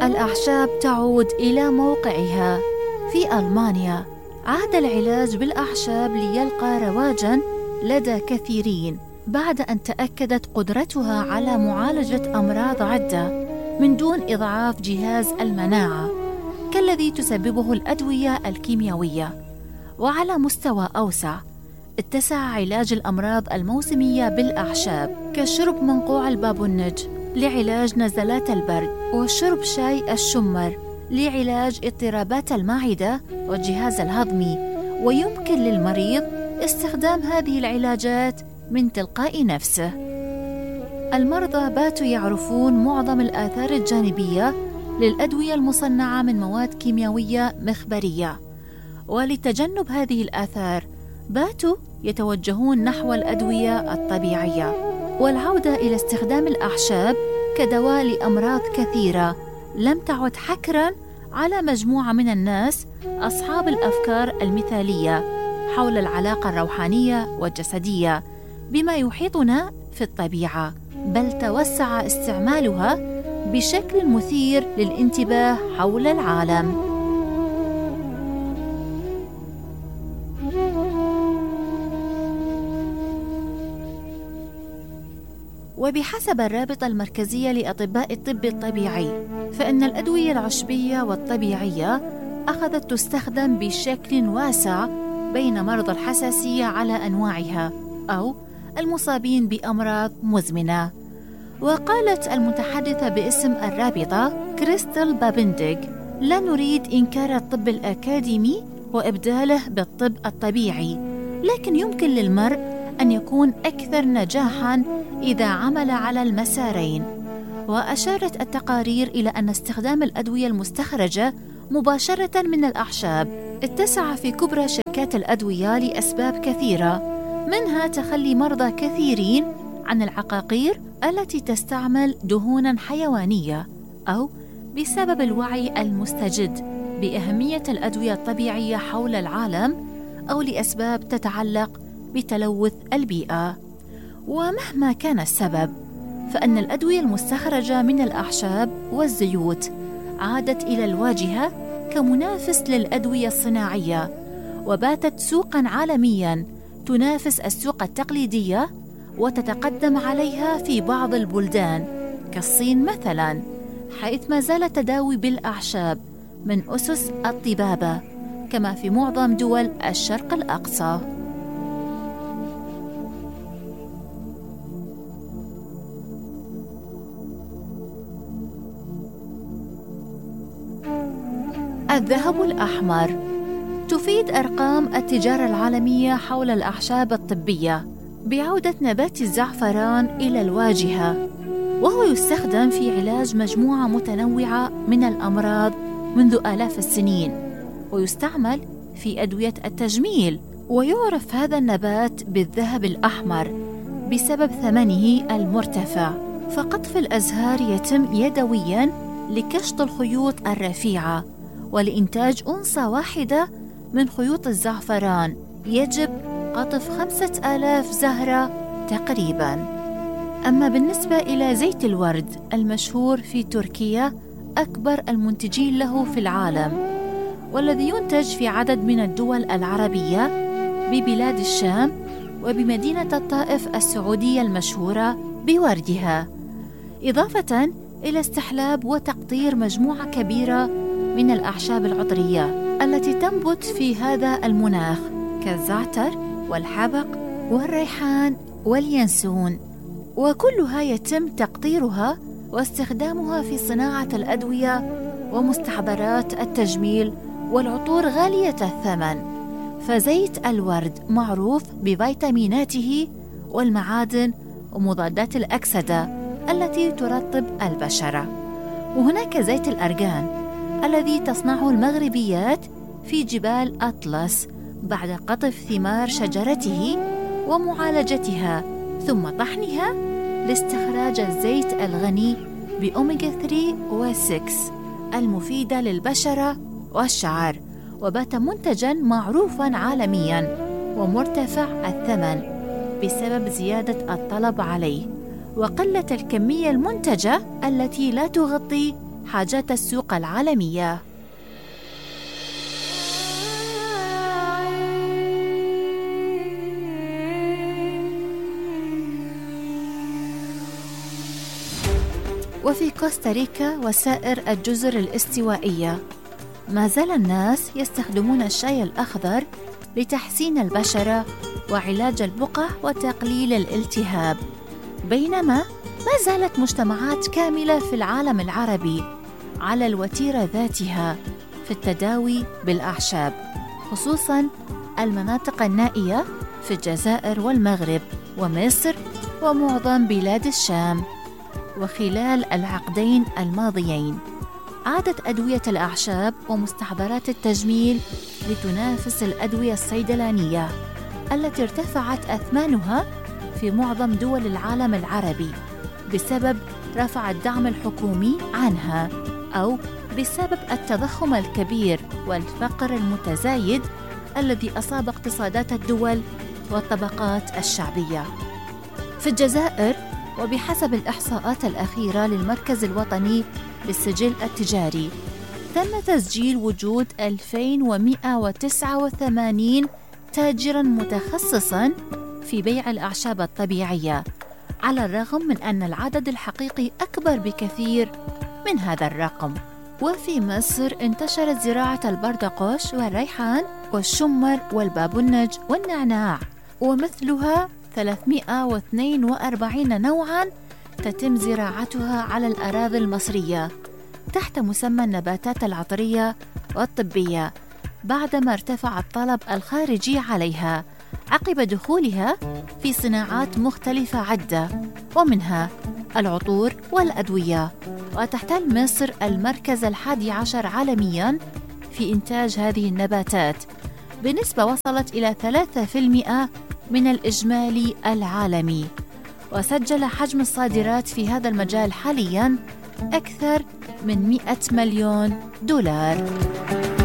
الأعشاب تعود إلى موقعها في ألمانيا. عاد العلاج بالأعشاب ليلقى رواجاً لدى كثيرين بعد أن تأكدت قدرتها على معالجة أمراض عدة من دون إضعاف جهاز المناعة كالذي تسببه الأدوية الكيميائية. وعلى مستوى أوسع، اتسع علاج الأمراض الموسمية بالأعشاب كشرب منقوع البابونج لعلاج نزلات البرد، وشرب شاي الشمر لعلاج اضطرابات المعدة والجهاز الهضمي. ويمكن للمريض استخدام هذه العلاجات من تلقاء نفسه. المرضى باتوا يعرفون معظم الآثار الجانبية للأدوية المصنعة من مواد كيميائية مخبرية، ولتجنب هذه الآثار باتوا يتوجهون نحو الأدوية الطبيعية والعودة إلى استخدام الأعشاب كدواء لأمراض كثيرة لم تعد حكراً على مجموعة من الناس أصحاب الأفكار المثالية حول العلاقة الروحانية والجسدية بما يحيطنا في الطبيعة، بل توسع استعمالها بشكل مثير للانتباه حول العالم. وبحسب الرابطة المركزية لأطباء الطب الطبيعي، فإن الأدوية العشبية والطبيعية أخذت تستخدم بشكل واسع بين مرضى الحساسية على أنواعها أو المصابين بأمراض مزمنة. وقالت المتحدثة باسم الرابطة كريستال بابنديغ: لا نريد إنكار الطب الأكاديمي وإبداله بالطب الطبيعي، لكن يمكن للمرء أن يكون أكثر نجاحاً إذا عمل على المسارين. وأشارت التقارير إلى أن استخدام الأدوية المستخرجة مباشرة من الأعشاب اتسع في كبرى شركات الأدوية لأسباب كثيرة، منها تخلي مرضى كثيرين عن العقاقير التي تستعمل دهوناً حيوانية، أو بسبب الوعي المستجد بأهمية الأدوية الطبيعية حول العالم، أو لأسباب تتعلق بتلوث البيئة. ومهما كان السبب، فإن الأدوية المستخرجة من الأعشاب والزيوت عادت إلى الواجهة كمنافس للأدوية الصناعية، وباتت سوقاً عالمياً تنافس السوق التقليدية وتتقدم عليها في بعض البلدان كالصين مثلاً، حيث ما زال التداوي بالأعشاب من أسس الطبابة كما في معظم دول الشرق الأقصى. الذهب الأحمر. تفيد أرقام التجارة العالمية حول الأعشاب الطبية بعودة نبات الزعفران إلى الواجهة، وهو يستخدم في علاج مجموعة متنوعة من الأمراض منذ آلاف السنين، ويستعمل في أدوية التجميل. ويعرف هذا النبات بالذهب الأحمر بسبب ثمنه المرتفع، فقطف الأزهار يتم يدوياً لكشط الخيوط الرفيعة، ولإنتاج أنصة واحدة من خيوط الزعفران يجب قطف 5000 زهرة تقريباً. أما بالنسبة إلى زيت الورد المشهور في تركيا، أكبر المنتجين له في العالم، والذي ينتج في عدد من الدول العربية ببلاد الشام وبمدينة الطائف السعودية المشهورة بوردها، إضافة إلى استحلاب وتقطير مجموعة كبيرة من الأعشاب العطرية التي تنبت في هذا المناخ كالزعتر والحبق والريحان واليانسون، وكلها يتم تقطيرها واستخدامها في صناعة الأدوية ومستحضرات التجميل والعطور غالية الثمن. فزيت الورد معروف بفيتاميناته والمعادن ومضادات الأكسدة التي ترطب البشرة. وهناك زيت الأرغان الذي تصنعه المغربيات في جبال أطلس بعد قطف ثمار شجرته ومعالجتها ثم طحنها لاستخراج الزيت الغني بأوميغا 3 و6 المفيدة للبشرة والشعر، وبات منتجاً معروفاً عالمياً ومرتفع الثمن بسبب زيادة الطلب عليه وقلة الكمية المنتجة التي لا تغطي حاجات السوق العالمية. وفي كوستاريكا وسائر الجزر الاستوائية ما زال الناس يستخدمون الشاي الأخضر لتحسين البشرة وعلاج البقع وتقليل الالتهاب، بينما ما زالت مجتمعات كاملة في العالم العربي على الوتيرة ذاتها في التداوي بالأعشاب، خصوصاً المناطق النائية في الجزائر والمغرب ومصر ومعظم بلاد الشام. وخلال العقدين الماضيين عادت أدوية الأعشاب ومستحضرات التجميل لتنافس الأدوية الصيدلانية التي ارتفعت أثمانها في معظم دول العالم العربي بسبب رفع الدعم الحكومي عنها أو بسبب التضخم الكبير والفقر المتزايد الذي أصاب اقتصادات الدول والطبقات الشعبية. في الجزائر وبحسب الإحصاءات الأخيرة للمركز الوطني للسجل التجاري تم تسجيل وجود 2189 تاجراً متخصصاً في بيع الأعشاب الطبيعية، على الرغم من أن العدد الحقيقي أكبر بكثير من هذا الرقم. وفي مصر انتشرت زراعة البردقوش والريحان والشمر والبابونج والنعناع، ومثلها 342 نوعاً تتم زراعتها على الأراضي المصرية تحت مسمى النباتات العطرية والطبية، بعدما ارتفع الطلب الخارجي عليها عقب دخولها في صناعات مختلفة عدة ومنها العطور والأدوية. وتحتل مصر المركز 11 عالمياً في إنتاج هذه النباتات بنسبة وصلت إلى 3% من الإجمالي العالمي، وسجل حجم الصادرات في هذا المجال حالياً أكثر من 100 مليون دولار.